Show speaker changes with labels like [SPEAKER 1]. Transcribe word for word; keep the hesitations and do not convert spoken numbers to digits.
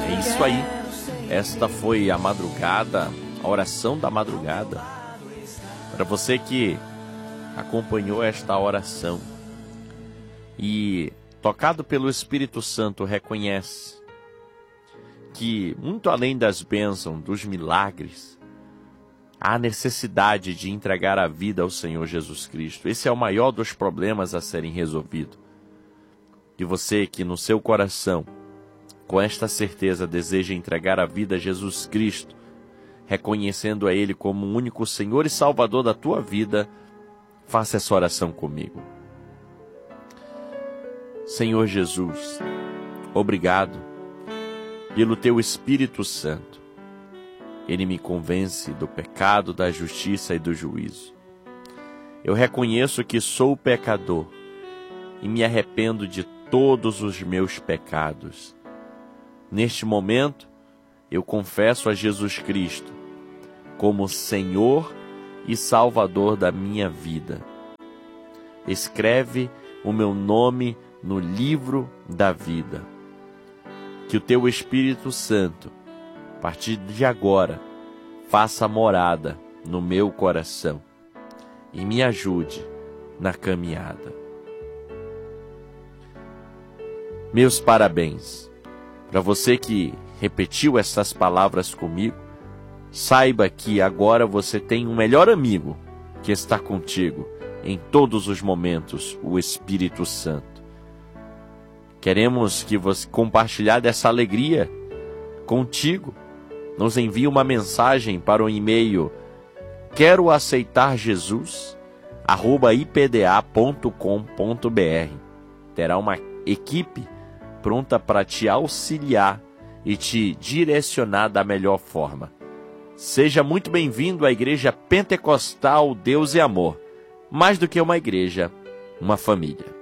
[SPEAKER 1] É isso aí. Esta foi a madrugada, a oração da madrugada. Para você que acompanhou esta oração e, tocado pelo Espírito Santo, reconhece que, muito além das bênçãos, dos milagres, há necessidade de entregar a vida ao Senhor Jesus Cristo. Esse é o maior dos problemas a serem resolvidos. E você que no seu coração, com esta certeza, deseja entregar a vida a Jesus Cristo, reconhecendo a Ele como o único Senhor e Salvador da tua vida, faça essa oração comigo. Senhor Jesus, obrigado pelo Teu Espírito Santo. Ele me convence do pecado, da justiça e do juízo. Eu reconheço que sou pecador e me arrependo de todos os meus pecados. Neste momento, eu confesso a Jesus Cristo como Senhor e Salvador da minha vida. Escreve o meu nome no livro da vida. Que o Teu Espírito Santo, a partir de agora, faça morada no meu coração e me ajude na caminhada. Meus parabéns para você que repetiu essas palavras comigo. Saiba que agora você tem um melhor amigo que está contigo em todos os momentos, o Espírito Santo. Queremos que você compartilhar dessa alegria contigo. Nos envie uma mensagem para o e-mail quero aceitar Jesus arroba i p d a ponto com ponto b r. Terá uma equipe pronta para te auxiliar e te direcionar da melhor forma. Seja muito bem-vindo à Igreja Pentecostal Deus e Amor. Mais do que uma igreja, uma família.